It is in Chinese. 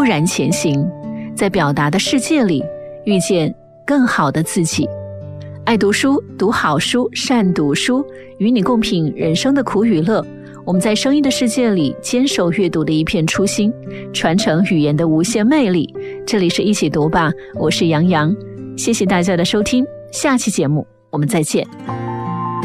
悠然前行，在表达的世界里遇见更好的自己。爱读书，读好书，善读书，与你共品人生的苦与乐。我们在声音的世界里坚守阅读的一片初心，传承语言的无限魅力。这里是一起读吧，我是杨洋，谢谢大家的收听，下期节目我们再见。